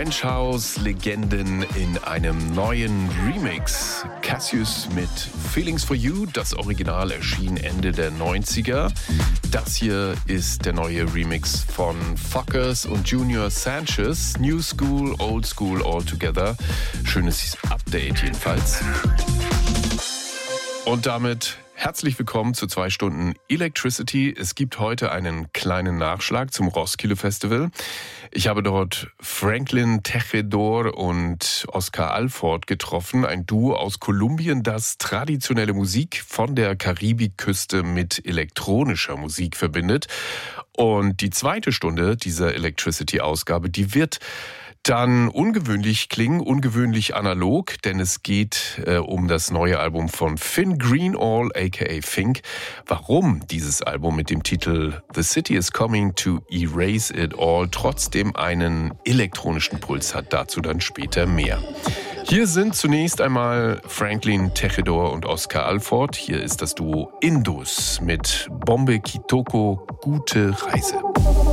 French House-Legenden in einem neuen Remix. Cassius mit Feelings for You, das Original erschien Ende der 90er. Das hier ist der neue Remix von Fuckers und Junior Sanchez. New School, Old School, all together. Schönes Update jedenfalls. Und damit herzlich willkommen zu 2 Stunden Electricity. Es gibt heute einen kleinen Nachschlag zum Roskilde Festival. Ich habe dort Franklin Tejedor und Oscar Alford getroffen, ein Duo aus Kolumbien, das traditionelle Musik von der Karibikküste mit elektronischer Musik verbindet. Und die zweite Stunde dieser Electricity-Ausgabe, die wird dann ungewöhnlich klingen, ungewöhnlich analog, denn es geht um das neue Album von Finn Greenall, aka Fink. Warum dieses Album mit dem Titel The City is Coming to Erase It All trotzdem einen elektronischen Puls hat, dazu dann später mehr. Hier sind zunächst einmal Franklin Tejedor und Oscar Alford. Hier ist das Duo Indus mit Bombe Kitoko, gute Reise.